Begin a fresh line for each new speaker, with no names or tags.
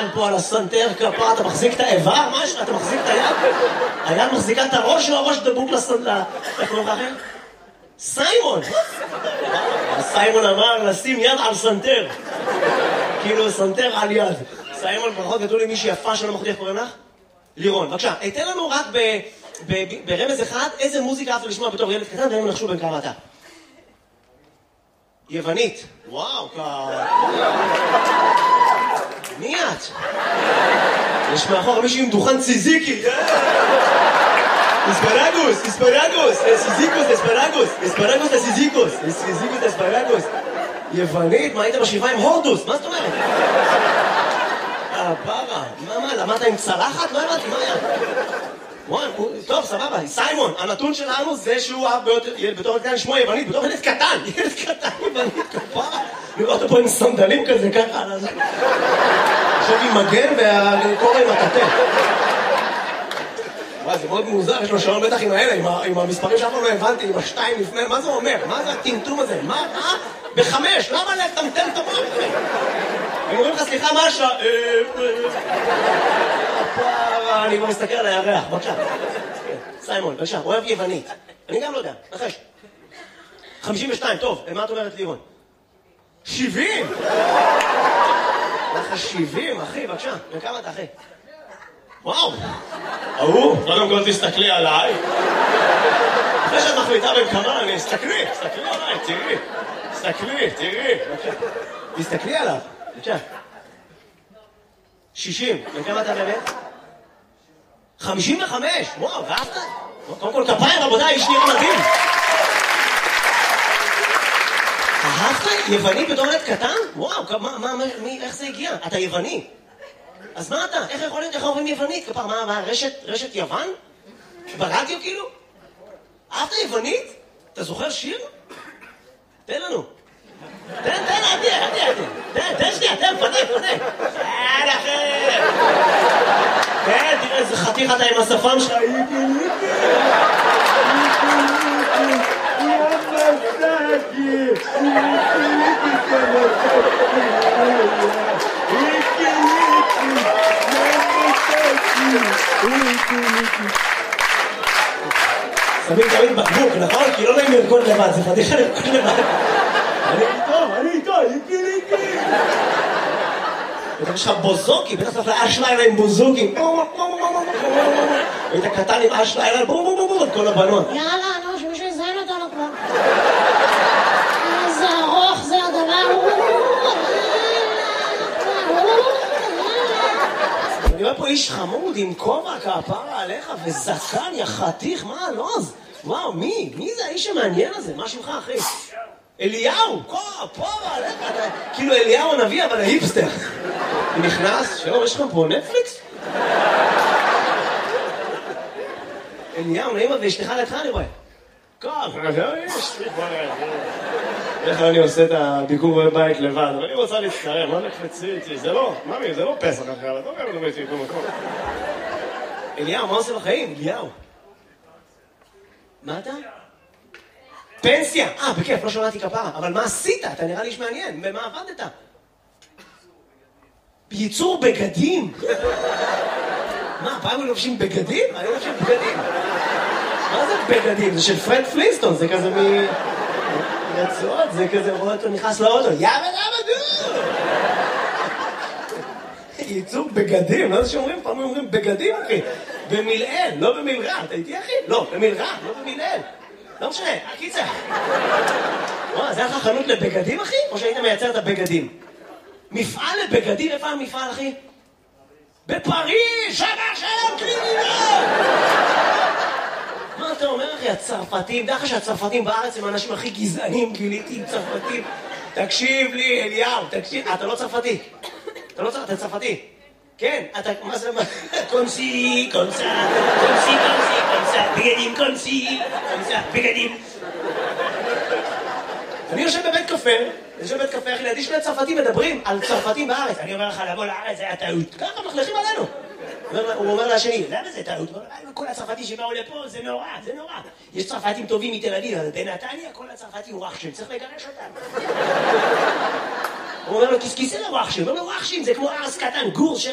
היד פה על הסנטר כפה, אתה מחזיק את האיבר? מה יש לך? אתה מחזיק את היד? היד מחזיקה את הראש או הראש דבוק לסנטר? איך קוראים לך אחר? סיימון! סיימון אמר לשים יד על סנטר. כאילו סנטר על יד. סיימון, ברכות גדול לי מישהי יפה שלא מחודי, איך קוראים לך? לירון. בבקשה, תן לנו רק ברמז אחד, איזה מוזיקה אהבת לשמוע בתור ילד קטן, ואין נחשו בין כמה אתה. יוונית. וואו, מי את? יש מאחור מישהו עם דוכן ציזיקי. אספרגוס, אספרגוס, סיזיקוס, אספרגוס, אספרגוס לסיזיקוס, סיזיקוס אספרגוס. יוונית, מה היית בשבעה עם הורדוס? מה זאת אומרת? פרה, מה, למדת עם צלחת? לא הבנתי, מה היה? טוב, סבבה, סיימון, הנתון שלנו זה שהוא בתור קטן שמו יוונית, בתור ילד קטן יוונית, כפרה. לראות אותו פה עם סנדלים כזה, ככה. עכשיו עם מגן והקורא עם הטטה. וואי, זה מאוד מוזר, יש לו שעון בטח עם האלה, עם המספרים שאף פעם לא הבנתי, עם השתיים לפני, מה זה אומר? מה זה הטמטום הזה? מה? בחמש, למה לטמטם את המוח? הם אומרים לך, סליחה, מה השעה? אני כבר מסתכל על הירח, בבקשה. סיימון, בבקשה, אוהב יוונית. אני גם לא יודע, נחש. 52, טוב, מה את אומרת לירון? 70! לך 70, אחי, בבקשה. וכמה אתה, אחי? וואו! קודם כל תסתכלי עליי. אחרי שאת מחליטה בכמה, תסתכלי עליי, תראי. תסתכלי עליו, בבקשה. 60, וכמה אתה באמת? 55, וואו, ואהבת? קודם כל כפיים, רבותיי, איש נראה מדהים. אהבת יווני בתור ילד קטן? וואו, איך זה הגיע? אתה יווני. אז מה אתה? איך יכול להיות? איך אומרים יוונית? כפר, מה, רשת יוון? ברדיו כאילו? אהבת יוונית? אתה זוכר שיר? תן לנו. תן, תן שנייה, פנה. כן, תראה איזה חתיך אתה עם השפם שלך. שמים תמיד בקבוק, נכון? כי לא נעים לרקוד לבד, זה פתיחה לרקוד לבד. אני איתו, איקי. יש לך בוזוקי, בטח צריך לאש לילה עם בוזוקי. היית קטן עם אש לילה, את כל הבנות.
יאללה, נו, שמישהו יזיין אותנו כבר. איזה ארוך זה הדבר.
אני רואה פה איש חמוד עם כובע כפרה עליך וזקן, יא חתיך, מה הלוז? וואו, מי זה האיש המעניין הזה? מה שמך, אחי? אליהו, כפרה עליך, כאילו אליהו הנביא, אבל ההיפסטר. נכנס, שלום, יש לכם פה נטפליקס? אליהו, נעימה ואשתך לידך, אני רואה. איך אני עושה את הביקור בבית לבד, אבל אני רוצה להצטרם, מה נקפצי איתי? זה לא, ממי, זה לא פסח אחר, אתה אומר, לא הייתי במקום. אליהו, מה עושה בחיים? אליהו. מה אתה? פנסיה! בכיף, לא שמעתי כפרה, אבל מה עשית? אתה נראה לי איש מעניין, במה עבדת? ייצור בגדים? מה, פעם הם לובשים בגדים? אני לובשים בגדים. מה זה בגדים? זה של פרד פלינסטון, זה כזה רצועות, זה כזה רואה אותו נכנס לאוטו, יאבא דו! ייצור בגדים, לא זה שאומרים, פעם אומרים בגדים, אחי. במילאל, לא במילרע, אתה איתי אחי? לא, במילרע, לא במילאל. לא משנה, הקיצה. זה היה לך חנות לבגדים, אחי? או שהיית מייצר את הבגדים? מפעל לבגדים, איפה המפעל, אחי? בפריז, שלום, קרימינל! מה אתה אומר, אחי? הצרפתים, דרך שהצרפתים בארץ הם האנשים הכי גזענים, גיליתי עם צרפתים. תקשיב לי, אליהו, תקשיב. אתה לא צרפתי. אתה צרפתי. כן, אתה, מה זה, קונסי, בגדים. אני יושב בבית קפה, אחי, לידי שני צרפתים מדברים על צרפתים בארץ. אני אומר לך, לבוא לארץ, זה היה טעות. ככה מחלכים עלינו. הוא אומר לשני, למה זה טעות? כל הצרפתים שבאו לפה, זה נורא. יש צרפתים טובים מתל אביב, אבל בנתניה כל הצרפתים וואחשים, צריך לגרש אותם. הוא אומר לו, כיסא לוואחשים, זה כמו ארס קטן, גור